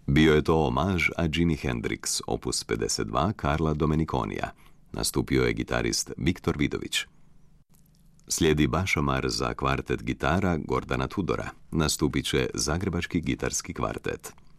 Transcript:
Bio je to omaž a Jimi Hendrix, opus 52 Karla Domeniconija. Nastupio je gitarist Viktor Vidović. Slijedi bašomar za kvartet gitara Gordana Tudora. Nastupit će Zagrebački gitarski kvartet.